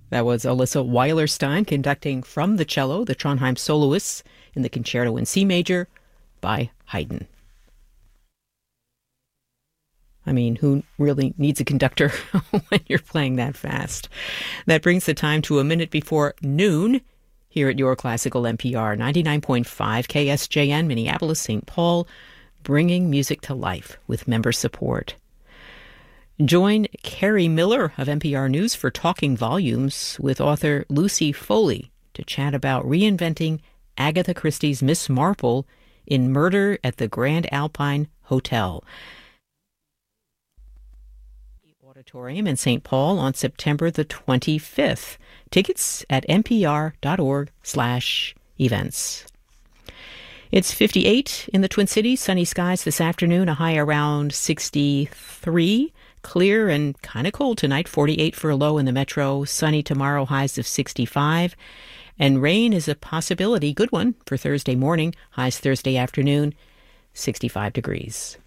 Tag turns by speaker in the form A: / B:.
A: That was Alyssa Weilerstein conducting from the cello, the Trondheim Soloists in the Concerto in C major by Haydn. I mean, who really needs a conductor when you're playing that fast? That brings the time to a minute before noon here at Your Classical NPR, 99.5 KSJN, Minneapolis, St. Paul, bringing music to life with member support. Join Carrie Miller of NPR News for Talking Volumes with author Lucy Foley to chat about reinventing Agatha Christie's Miss Marple in Murder at the Grand Alpine Hotel. Auditorium in St. Paul on September the 25th. Tickets at npr.org/events. It's 58 in the Twin Cities, sunny skies this afternoon, a high around 63. Clear and kind of cold tonight, 48 for a low in the metro. Sunny tomorrow, highs of 65. And rain is a possibility, good one, for Thursday morning. Highs Thursday afternoon, 65 degrees.